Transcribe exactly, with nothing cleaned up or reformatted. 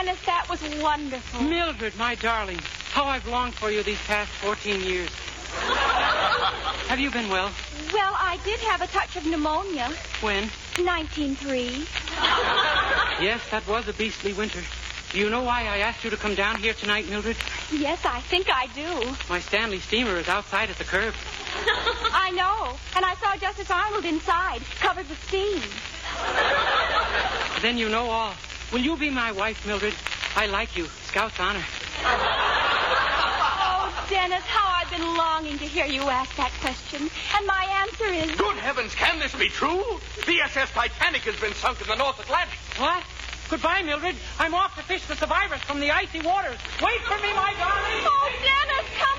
Dennis, that was wonderful. Mildred, my darling, how I've longed for you these past fourteen years. Have you been well? Well, I did have a touch of pneumonia. When? nineteen three. Yes, that was a beastly winter. Do you know why I asked you to come down here tonight, Mildred? Yes, I think I do. My Stanley steamer is outside at the curb. I know. And I saw Justice Arnold inside, covered with steam. Then you know all. Will you be my wife, Mildred? I like you. Scout's honor. Oh, Dennis, how I've been longing to hear you ask that question. And my answer is... Good heavens, can this be true? The S S Titanic has been sunk in the North Atlantic. What? Goodbye, Mildred. I'm off to fish the survivors from the icy waters. Wait for me, my darling. Oh, Dennis, come